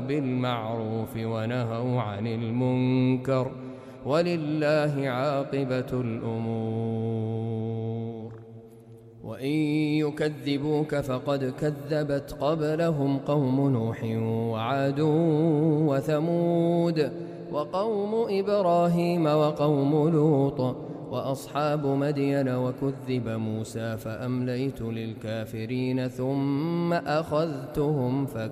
بالمعروف ونهوا عن المنكر، ولله عاقبة الأمور. وإن يكذبوك فقد كذبت قبلهم قوم نوح وعاد وثمود وقوم إبراهيم وقوم لوط وأصحاب مدين، وكذب موسى فأمليت للكافرين ثم أخذتهم